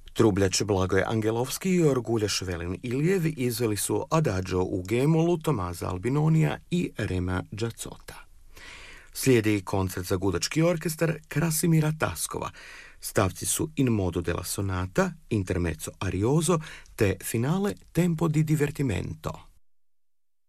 Trubljać Blagoje Angelovski i Orguljaš Velin Iljev izveli su Adagio u G-molu Tomaza Albinonija i Rema Giazzota. Slijedi koncert za gudački orkestar Krasimira Taskova. Stavci su In modo della sonata, Intermezzo arioso te finale Tempo di divertimento.